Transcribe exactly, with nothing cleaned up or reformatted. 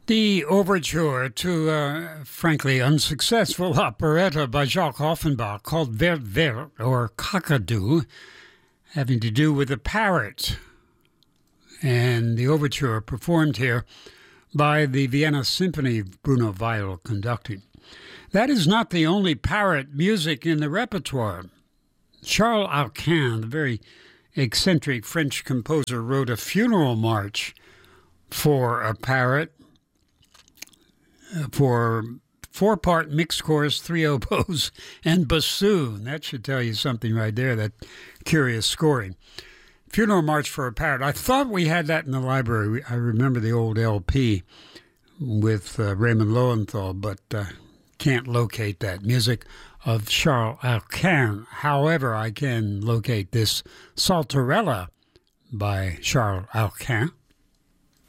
The overture to a frankly unsuccessful operetta by Jacques Offenbach called Vert Vert, or Kakadu, having to do with a parrot. And the overture performed here by the Vienna Symphony, Bruno Weil conducting. That is not the only parrot music in the repertoire. Charles Alcan, the very eccentric French composer, wrote a funeral march for a parrot, for four-part mixed chorus, three oboes, and bassoon. That should tell you something right there, that curious scoring. Funeral March for a Parrot. I thought we had that in the library. I remember the old L P with uh, Raymond Lowenthal, but uh, can't locate that music of Charles Alcan. However, I can locate this Saltarella by Charles Alcan.